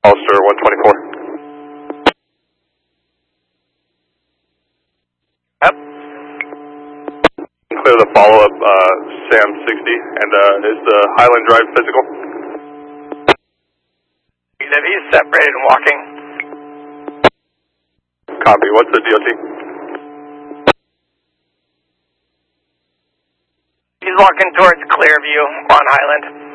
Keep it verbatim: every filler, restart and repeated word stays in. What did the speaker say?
Ulster one twenty-four. Yep. Clear the follow-up, uh, Sam sixty, and uh, is the Highland Drive physical? He's separated and walking. Copy. What's the D O T? He's walking towards Clearview on Highland.